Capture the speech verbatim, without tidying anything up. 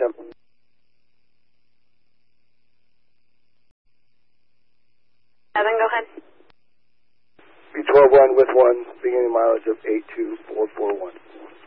him. Seven, go ahead. B twelve one with one, beginning mileage of eight two four four one.